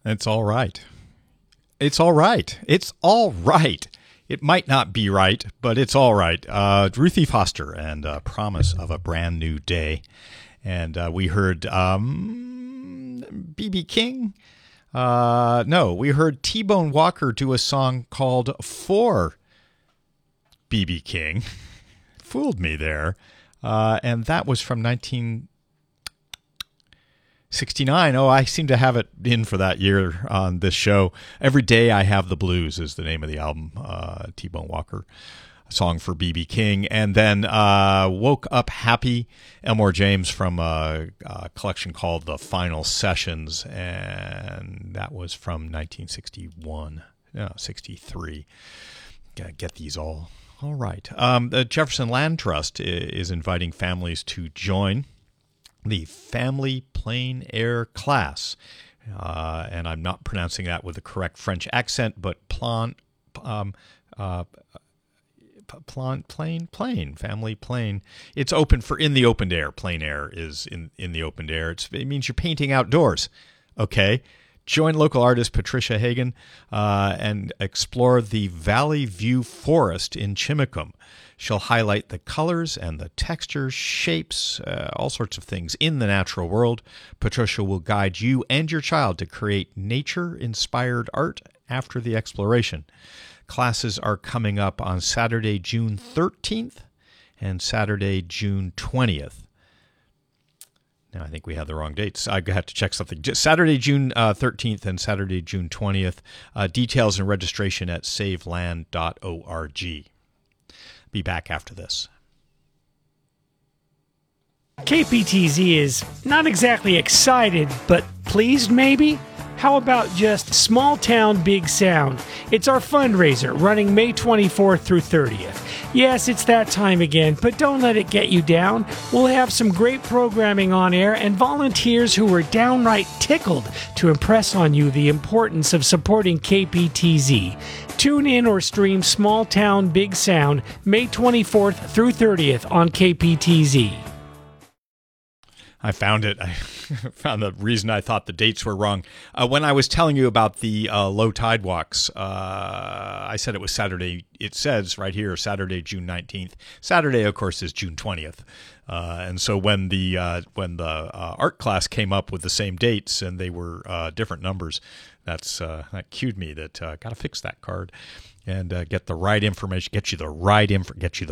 It's all right. It's all right. It's all right. It might not be right, but it's all right. Ruthie Foster and Promise of a Brand New Day. And we heard B.B. King. No, we heard T-Bone Walker do a song called For B.B. King. Fooled me there. And that was from 1969. Oh, I seem to have it in for that year on this show. Every Day I Have the Blues is the name of the album. T-Bone Walker, a song for B.B. King. And then Woke Up Happy, Elmore James from a collection called The Final Sessions. And that was from 1961. No, 63. Gotta get these all right. The Jefferson Land Trust is inviting families to join the Family Plein Air class. And I'm not pronouncing that with the correct French accent, but Family Plein. It's open for in the open air. Plein air is in the open air. It means you're painting outdoors. Okay. Join local artist Patricia Hagen and explore the Valley View Forest in Chimicum. She'll highlight the colors and the textures, shapes, all sorts of things in the natural world. Patricia will guide you and your child to create nature-inspired art after the exploration. Classes are coming up on Saturday, June 13th and Saturday, June 20th. Now, I think we have the wrong dates. I have to check something. Just Saturday, June 13th and Saturday, June 20th. Details and registration at saveland.org. Be back after this. KPTZ is not exactly excited, but pleased maybe? How about just Small Town Big Sound? It's our fundraiser running May 24th through 30th. Yes, it's that time again, but don't let it get you down. We'll have some great programming on air and volunteers who are downright tickled to impress on you the importance of supporting KPTZ. Tune in or stream Small Town Big Sound May 24th through 30th on KPTZ. I found it. I found the reason I thought the dates were wrong. When I was telling you about the low tide walks, I said it was Saturday. It says right here, Saturday, June 19th. Saturday, of course, is June 20th. And so when the art class came up with the same dates and they were different numbers, that cued me that got to fix that card and get the right information, get you the